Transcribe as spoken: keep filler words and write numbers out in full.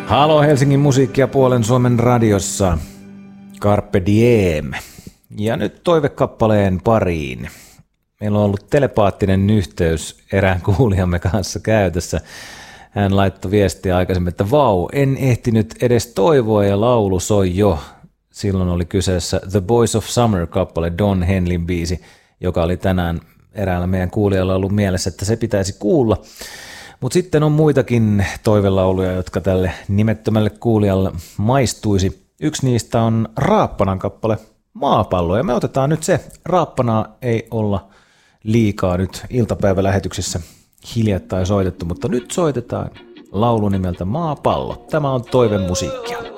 Halo Helsingin musiikki ja puolen Suomen radiossa. Carpe diem. Ja nyt toivekappaleen pariin. Meillä on ollut telepaattinen yhteys erään kuulijamme kanssa käytössä. Hän laittoi viestiä aikaisemmin, että vau, en ehtinyt edes toivoa ja laulu soi jo. Silloin oli kyseessä The Boys of Summer-kappale, Don Henleyn biisi, joka oli tänään eräällä meidän kuulijalla ollut mielessä, että se pitäisi kuulla. Mutta sitten on muitakin toivelauluja, jotka tälle nimettömälle kuulijalle maistuisi. Yksi niistä on Raappanan kappale Maapallo, ja me otetaan nyt se. Raappanaa ei olla liikaa nyt iltapäivälähetyksissä hiljattain soitettu, mutta nyt soitetaan laulu nimeltä Maapallo. Tämä on toivemusiikkia.